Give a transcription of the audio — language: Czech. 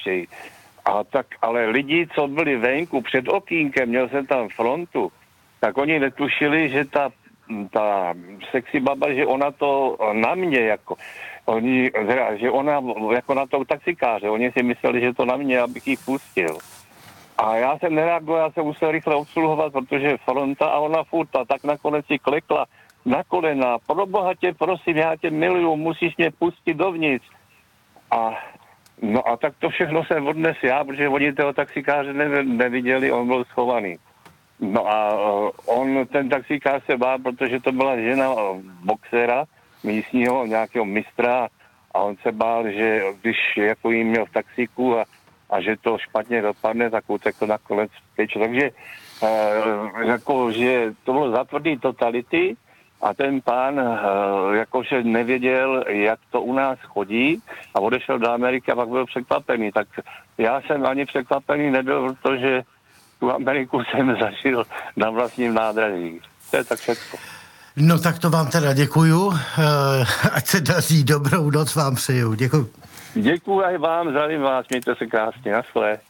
radši. A tak, ale lidi, co byli venku před okýnkem, měl jsem tam frontu, tak oni netušili, že ta sexy baba, že ona to na mě jako, že ona jako na toho taxikáře, oni si mysleli, že to na mě, abych ji pustil. A já jsem nereagoval, já jsem musel rychle obsluhovat, protože fronta a ona furt a tak nakonec si klekla na kolena. Pro boha tě, prosím, já tě miluju, musíš mě pustit dovnitř. A tak to všechno jsem odnes já, protože oni toho taxikáře neviděli, on byl schovaný. No a ten taxikář se bál, protože to byla žena boxera, místního, nějakého mistra, a on se bál, že když jako jim měl v taxíku a že to špatně dopadne, tak utekl nakonec pryč. Takže jako, že to bylo za tvrdý totality a ten pán jakože nevěděl, jak to u nás chodí a odešel do Ameriky a pak byl překvapený. Tak já jsem ani překvapený nebyl, protože tu Ameriku jsem zažil na vlastním nádraží. To je tak všechno. No tak to vám teda děkuju. Ať se daří, dobrou noc vám přeju. Děkuju. Děkuji aj vám, zdravím vás, mějte se krásně, naschle.